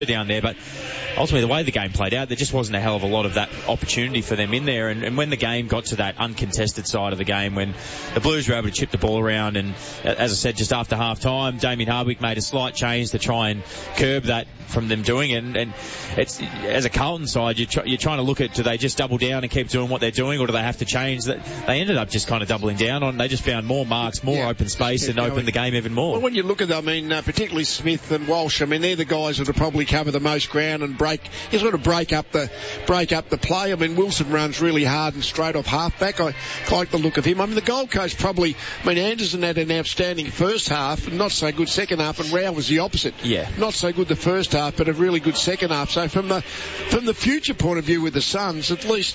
down there, but ultimately the way the game played out, there just wasn't a hell of a lot of that opportunity for them in there, and when the game got to that uncontested side of the game, when the Blues were able to chip the ball around, and as I said, just after half time, Damien Hardwick made a slight change to try and curb that from them doing it, and it's, as a Carlton side, you're trying to look at, do they just double down and keep doing what they're doing, or do they have to change? That they ended up just kind of doubling down on. They just found more marks, more open space, and opened the game even more. Well, when you look at, particularly Smith and Walsh, they're the guys that will probably cover the most ground and break up the play. Wilson runs really hard and straight off halfback. I like the look of him. The Gold Coast probably, Anderson had an outstanding first half and not so good second half, and Rao was the opposite. Yeah. Not so good the first half, but a really good second half. So from the future point of view with the Suns, at least,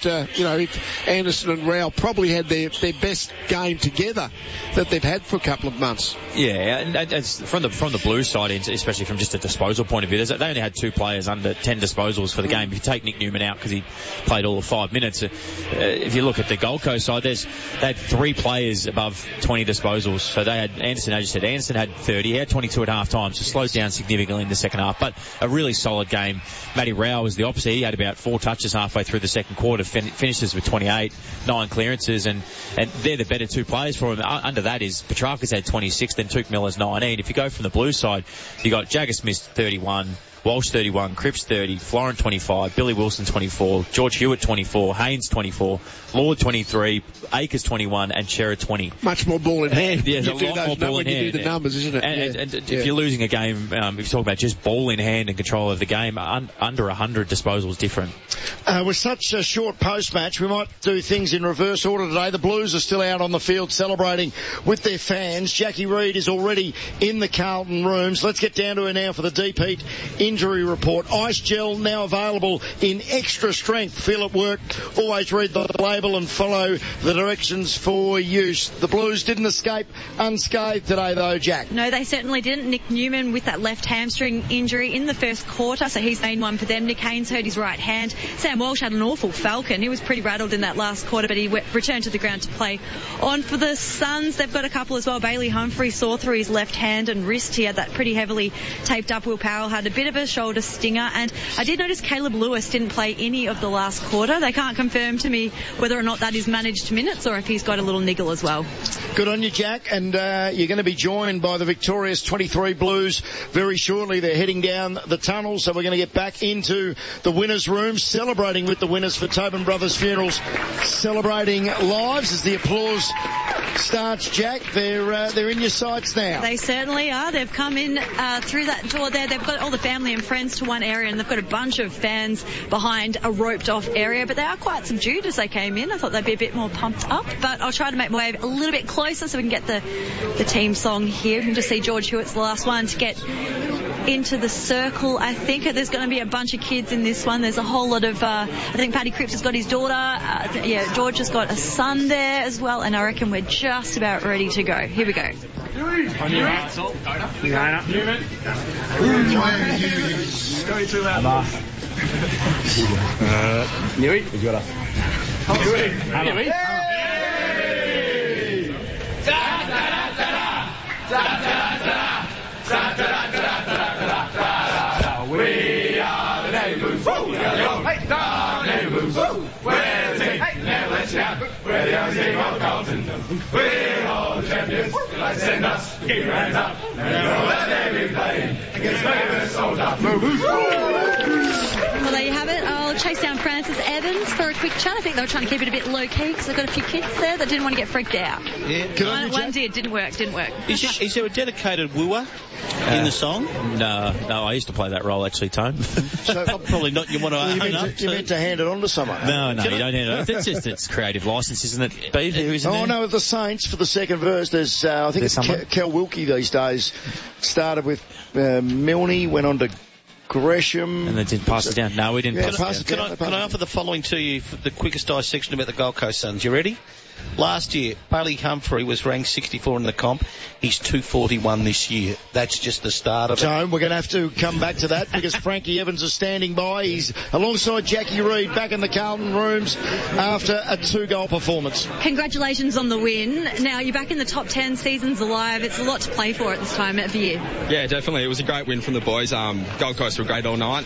if Anderson and Rao probably had their best game together that they've had for a couple of months. Yeah, and from the Blues side, especially from just a disposal point of view, they only had 2 players under 10 disposals for the game. If you take Nick Newman out because he played all of 5 minutes, if you look at the Gold Coast side, they had 3 players above 20 disposals. So they had Anderson, as you said, Anderson had 30, he had 22 at half time, so slows down significantly in the second half, but a really solid game. Matty Rao was the opposite. He had about 4 touches halfway through the second quarter, finishes with 28, 9 clearances, and they're the better 2 players for him. Under that is Petrarca's had 26, then Tuke Miller's 19. If you go from the Blues side, you got Jagger Smith 31, Walsh 31, Cripps 30, Florin 25, Billy Wilson 24, George Hewitt 24, Haynes 24, Lord 23, Akers 21, and Shearer 20. Much more ball in hand. Yeah, there's a lot more ball in hand. You do the numbers, isn't it? And if you're losing a game, if you talk about just ball in hand and control of the game, under 100 disposals different. With such a short post-match, we might do things in reverse order today. The Blues are still out on the field celebrating with their fans. Jackie Reid is already in the Carlton rooms. Let's get down to her now for the Deep Heat injury report. Ice gel now available in extra strength. Feel it work. Always read the label and follow the directions for use. The Blues didn't escape unscathed today though, Jack. No, they certainly didn't. Nick Newman with that left hamstring injury in the first quarter, so he's main one for them. Nick Haynes hurt his right hand. Sam Walsh had an awful falcon. He was pretty rattled in that last quarter, but he returned to the ground to play on. For the Suns, they've got a couple as well. Bailey Humphrey saw through his left hand and wrist. He had that pretty heavily taped up. Will Powell had a bit of a shoulder stinger, and I did notice Caleb Lewis didn't play any of the last quarter. They can't confirm to me whether or not that is managed minutes or if he's got a little niggle as well. Good on you, Jack, and you're going to be joined by the victorious 23 Blues very shortly. They're heading down the tunnel, so we're going to get back into the winners' room, celebrating with the winners for Tobin Brothers Funerals, celebrating lives as the applause starts. Jack, they're in your sights now. They certainly are. They've come in through that door there. They've got all the family and friends to one area, and they've got a bunch of fans behind a roped off area, but they are quite subdued as they came in. I thought they'd be a bit more pumped up, but I'll try to make my way a little bit closer so we can get the team song here. You can just see George Hewitt's the last one to get into the circle. I think there's going to be a bunch of kids in this one. There's a whole lot of I think Paddy Cripps has got his daughter, George has got a son there as well, and I reckon we're just about ready to go. Here we go. On your right, Salt. Newman. Go too loud. Newey. He's got us. Newey. We are the neighbours. We are the old neighbours. We're the team. Never let you down. We're the only team of Carlton. We're all the champions. Like send us. Keep your hands up. And all that they've been playing against famous soldiers. Well, there you have it. I'll chase down Francis Evans for a quick chat. I think they were trying to keep it a bit low-key because they've got a few kids there that didn't want to get freaked out. Yeah, one didn't work. Is there a dedicated wooer in the song? No, I used to play that role actually, Tone. So probably not. You want to own up? You meant to hand it on to someone. No, you don't hand it on. It's creative license, isn't it? Beat, isn't it? No, the Saints for the second verse. There's I think it's Kel Wilkie these days. Started with Milne, went on to Gresham. And they didn't pass it down. No, we didn't pass it down. Can I offer the following to you for the quickest dissection about the Gold Coast Suns? You ready? Last year, Bailey Humphrey was ranked 64 in the comp. He's 241 this year. That's just the start of it. So we're going to have to come back to that because Frankie Evans is standing by. He's alongside Jackie Reid back in the Carlton rooms after a 2-goal performance. Congratulations on the win. Now you're back in the top 10, season's alive. It's a lot to play for at this time of year. Yeah, definitely. It was a great win from the boys. Gold Coast were great all night.